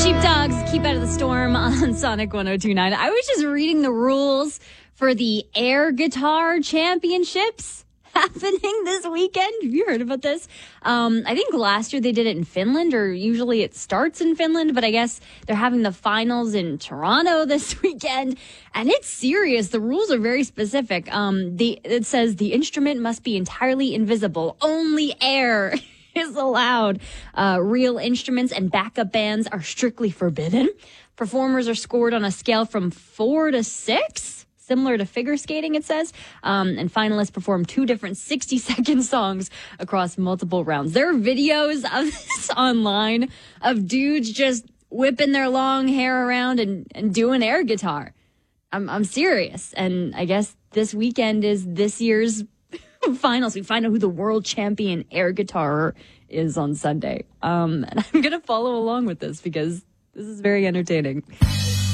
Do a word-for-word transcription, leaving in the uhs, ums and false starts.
Sheepdogs, keep out of the storm on Sonic one oh two point nine. I was just reading the rules for the air guitar championships happening this weekend. Have you heard about this? Um, I think last year they did it in Finland, or usually it starts in Finland, but I guess they're having the finals in Toronto this weekend. And it's serious. The rules are very specific. Um, the, it says the instrument must be entirely invisible. Only air is allowed. Uh, real instruments and backup bands are strictly forbidden. Performers are scored on a scale from four to six, similar to figure skating, it says. Um, and finalists perform two different sixty-second songs across multiple rounds. There are videos of this online of dudes just whipping their long hair around and, and doing air guitar. I'm, I'm serious. And I guess this weekend is this year's finals. We find out who the world champion air guitarer is on Sunday. Um, and I'm going to follow along with this because this is very entertaining.